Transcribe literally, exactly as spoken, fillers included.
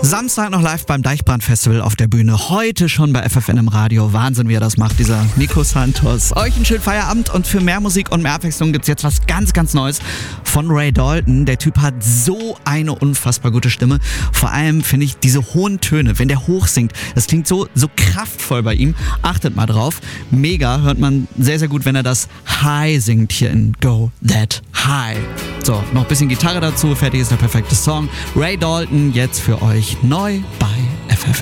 Samstag noch live beim Deichbrand-Festival auf der Bühne. Heute schon bei F F N im Radio. Wahnsinn, wie er das macht, dieser Nico Santos. Euch einen schönen Feierabend und für mehr Musik und mehr Abwechslung gibt's jetzt was ganz, ganz Neues von Ray Dalton. Der Typ hat so eine unfassbar gute Stimme. Vor allem finde ich diese hohen Töne, wenn der hoch singt, das klingt so, so kraftvoll bei ihm. Achtet mal drauf. Mega, hört man sehr, sehr gut, wenn er das High singt hier in Go That High. So, noch ein bisschen Gitarre dazu, fertig ist der perfekte Song. Ray Dalton jetzt für euch neu bei F F N.